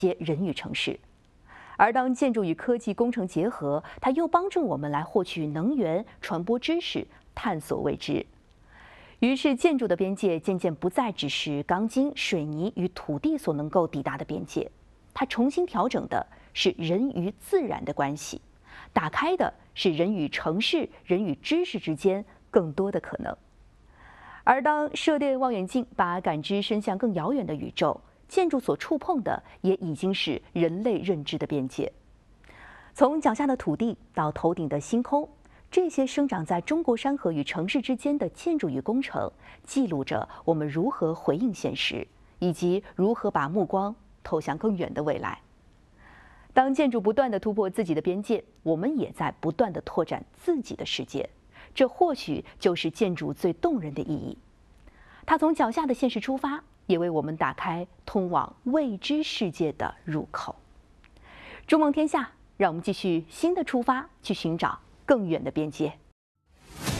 接人与城市。而当建筑与科技工程结合，它又帮助我们来获取能源、传播知识、探索未知。于是，建筑的边界渐渐不再只是钢筋、水泥与土地所能够抵达的边界，它重新调整的是人与自然的关系，打开的是人与城市、人与知识之间更多的可能。而当射电望远镜把感知伸向更遥远的宇宙，建筑所触碰的也已经是人类认知的边界。从脚下的土地到头顶的星空，这些生长在中国山河与城市之间的建筑与工程，记录着我们如何回应现实，以及如何把目光投向更远的未来。当建筑不断地突破自己的边界，我们也在不断地拓展自己的世界。这或许就是建筑最动人的意义。它从脚下的现实出发，也为我们打开通往未知世界的入口。筑梦天下，让我们继续新的出发，去寻找更远的边界。